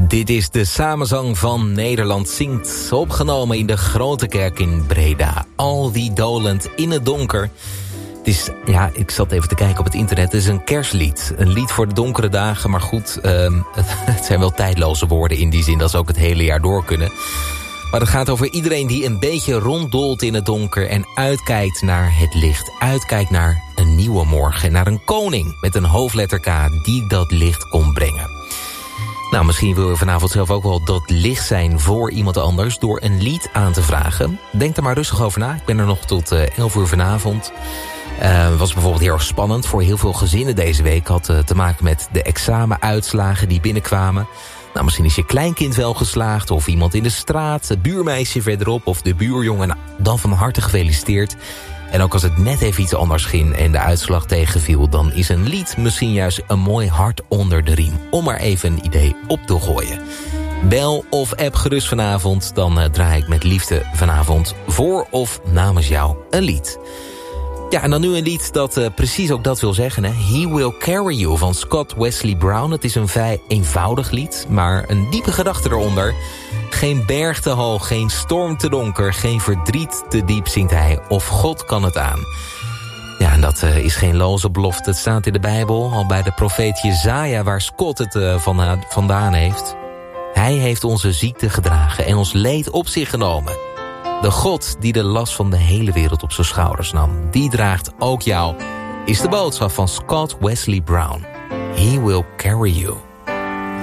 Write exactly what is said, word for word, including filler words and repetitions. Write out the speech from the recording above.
Dit is de samenzang van Nederland zingt, opgenomen in de Grote Kerk in Breda. Al wie dolend in het donker. Het is, ja, ik zat even te kijken op het internet, het is een kerstlied. Een lied voor de donkere dagen, maar goed, um, het zijn wel tijdloze woorden in die zin dat ze ook het hele jaar door kunnen. Maar het gaat over iedereen die een beetje ronddolt in het donker en uitkijkt naar het licht. Uitkijkt naar een nieuwe morgen, naar een koning met een hoofdletter K die dat licht kon brengen. Nou, misschien wil je vanavond zelf ook wel dat licht zijn voor iemand anders door een lied aan te vragen. Denk er maar rustig over na. Ik ben er nog tot uh, elf uur vanavond. Het uh, was bijvoorbeeld heel erg spannend voor heel veel gezinnen deze week. Had uh, te maken met de examenuitslagen die binnenkwamen. Nou, misschien is je kleinkind wel geslaagd of iemand in de straat, het buurmeisje verderop of de buurjongen. Nou, dan van harte gefeliciteerd. En ook als het net even iets anders ging en de uitslag tegenviel, dan is een lied misschien juist een mooi hart onder de riem. Om maar even een idee op te gooien. Bel of app gerust vanavond, dan uh, draai ik met liefde vanavond voor of namens jou een lied. Ja, en dan nu een lied dat uh, precies ook dat wil zeggen. Hè? He Will Carry You van Scott Wesley Brown. Het is een vrij eenvoudig lied, maar een diepe gedachte eronder. Geen berg te hoog, geen storm te donker, geen verdriet te diep, zingt hij. Of God kan het aan. Ja, en dat uh, is geen loze belofte. Het staat in de Bijbel, al bij de profeet Jesaja, waar Scott het uh, van, uh, vandaan heeft. Hij heeft onze ziekte gedragen en ons leed op zich genomen. De God die de last van de hele wereld op zijn schouders nam, die draagt ook jou, is de boodschap van Scott Wesley Brown. He will carry you.